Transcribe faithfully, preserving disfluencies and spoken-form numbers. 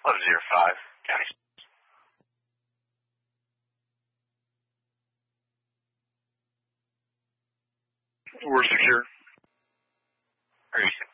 eleven oh five, County. We're secure. Are you